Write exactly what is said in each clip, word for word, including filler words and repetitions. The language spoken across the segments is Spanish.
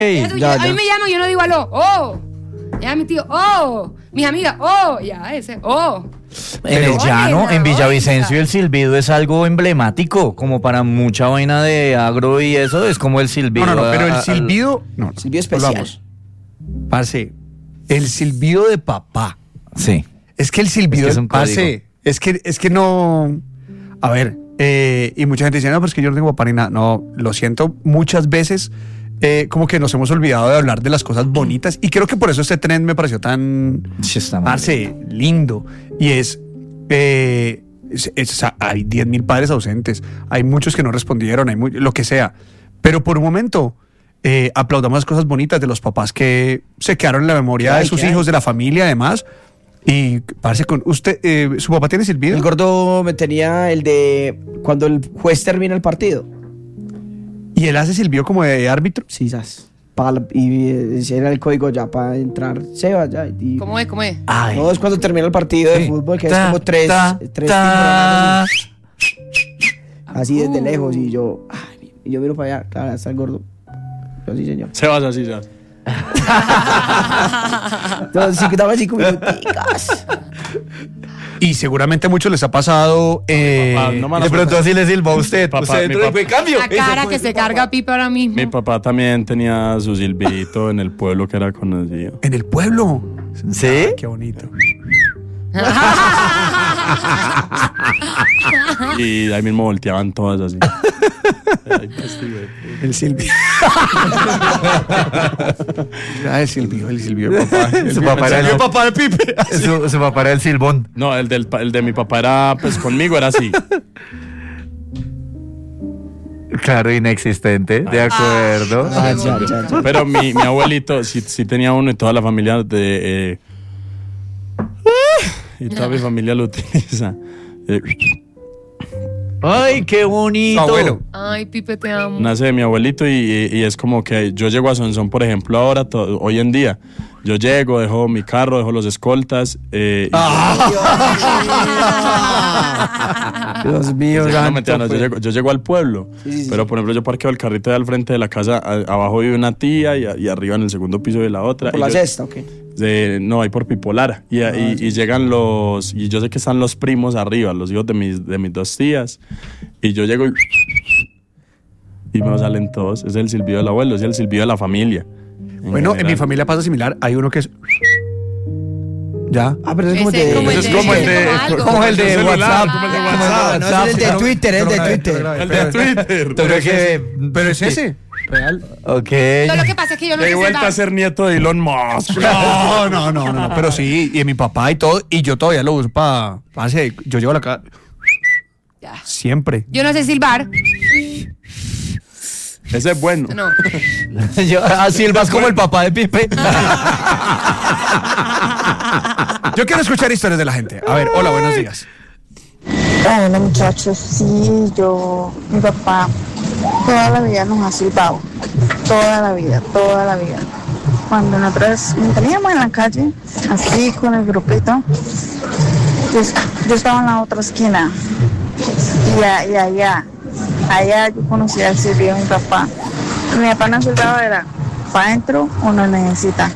Ey, Tú, ya, yo- a ya. mí me llaman y yo no digo aló. Oh. Ya mi tío, oh. Mis amigas, oh. Ya, ese, oh. En el Oye, llano, la en Villavicencio, oiga. el silbido es algo emblemático, como para mucha vaina de agro y eso, es como el silbido. No, no, no, pero a- el al- silbido. No, no. Silbido especial. Volvamos. Parce, el silbido de papá. Sí. Es que el silbido Es que es de un parce, código. es que, es que no. A ver, eh, y mucha gente dice, no, pues que yo no tengo papá ni nada. No, lo siento, muchas veces. Eh, como que nos hemos olvidado de hablar de las cosas bonitas y creo que por eso este tren me pareció tan Sí, está mal. parce, lindo y es, eh, es- es- o sea, hay diez mil padres ausentes, hay muchos que no respondieron, hay mu- lo que sea, pero por un momento eh, aplaudamos las cosas bonitas de los papás que se quedaron en la memoria ¿Qué hay, de sus qué hay? hijos, de la familia además y parce con usted, eh, ¿su papá tiene silbido? El gordo me tenía el de cuando el juez termina el partido. ¿Y él hace silbido como de árbitro? Sí, sas. Pa- y eh, ese era el código ya para entrar. Seba ya. Y, ¿Cómo es? ¿Cómo es? Ay. no, es cuando termina el partido de Sí. fútbol, que es Ta, como tres, ta, tres ta. timbronadas así desde lejos. Y yo, ay, y yo miro para allá, claro, está el gordo. Yo sí, señor. Se vas así, ya. Entonces, sí, que daba cinco minuticas. Y seguramente a muchos les ha pasado eh, Papá, no me De la pronto suelta. así le silba a usted. Papá, usted mi dentro de papá- de cambio. La cara que se carga Pipe ahora mismo. Mi papá también tenía su silbito en el pueblo que era conocido. en el pueblo. ¿Sí? Qué bonito. Y ahí mismo volteaban todas así. Ay, pues, sí, güey. El silbido. Ah, el silbido, el silbido de papá. El Su papá era el- silbido de papá de Pipe. Su, su papá era el silbón. No, el, del, pa- el de mi papá era, pues conmigo era así. Claro, inexistente. De acuerdo. Ah, ya, ya, ya. Pero mi, mi abuelito sí, sí tenía uno y toda la familia de... eh, y toda mi familia lo utiliza. Eh, Ay, qué bonito. Su abuelo. Ay, Pipe, te amo. nace de mi abuelito y, y- y es como que yo llego a Sonsón, por ejemplo, ahora, to- hoy en día. Yo llego, dejo mi carro, dejo los escoltas. Eh, y Dios mío, yo, no, santo, mentira, no, yo, pues. llego, yo llego al pueblo. Sí, sí, sí. Pero, por ejemplo, yo parqueo el carrito de al frente de la casa. a- abajo vive una tía y, a- y arriba en el segundo piso de la otra. Por y la yo- cesta, ok. de- no, hay por Pipolara. Y, y- y llegan los. Y yo sé que están los primos arriba, los hijos de mis, de mis dos tías. Y yo llego y. Y me salen todos. Es el silbido del abuelo, es el silbido de la familia. Bueno, en general. mi familia pasa similar. Hay uno que es. Ya. Ah, pero es como el Ese de... es como el Eso es de- como el de, como algo. como el de Celular, WhatsApp. como el de Como WhatsApp. No, ese es el de Twitter, es el de Twitter. El de Twitter. Pero es que. Pero es ese. Real. Ok. No, lo que pasa es que yo no De sé vuelta silbar. a ser nieto de Elon Musk. No, no, no, no, no. Pero sí, y en mi papá y todo. Y yo todavía lo uso para. Yo llego a la casa. Ya. Siempre. Yo no sé silbar. Ese es bueno. No. Yo, ah, silbas como el papá de Pipe. Yo quiero escuchar historias de la gente. A ver, hola, buenos días. Hola muchachos, sí, yo, mi papá toda la vida nos ha silbado, toda la vida, toda la vida. Cuando nosotros teníamos en la calle, así con el grupito, yo, yo estaba en la otra esquina y, a- y allá, allá yo conocía el silbido de mi papá. Y mi papá no silbaba, era para adentro o no necesita.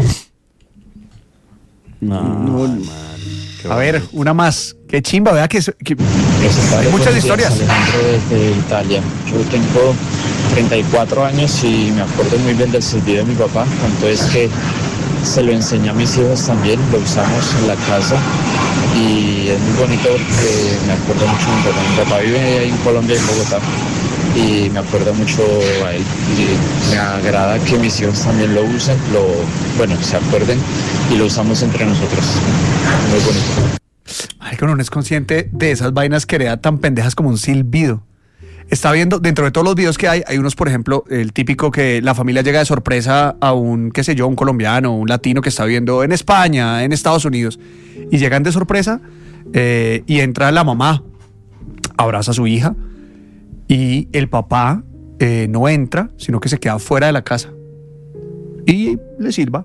No, man, qué A ver, una más. Qué chimba, vea que, es- que- Hay muchas historias. Alejandro desde Italia. Yo tengo treinta y cuatro años y me acuerdo muy bien del silbido de mi papá. Tanto es que se lo enseñé a mis hijos también, lo usamos en la casa y es muy bonito porque me acuerdo mucho de mi papá. Mi papá vive ahí en Colombia, en Bogotá, y me acuerdo mucho a él. Y me agrada que mis hijos también lo usen, lo, bueno, se acuerden y lo usamos entre nosotros. Muy bonito. Ay, que uno no es consciente de esas vainas que hereda tan pendejas como un silbido. Está viendo, dentro de todos los videos que hay, hay unos, por ejemplo, el típico que la familia llega de sorpresa a un, qué sé yo, un colombiano, un latino que está viviendo en España, en Estados Unidos, y llegan de sorpresa eh, y entra la mamá, abraza a su hija, y el papá eh, no entra, sino que se queda fuera de la casa. Y le silba.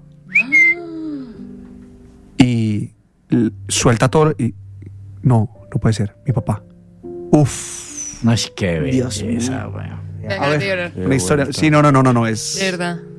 Y l- suelta todo y... No, no puede ser, mi papá. Uf. No, es que Dios belleza, weón. Me A acabas de ver, llorar. una historia. Sí, no, no, no, no, no, es... De verdad.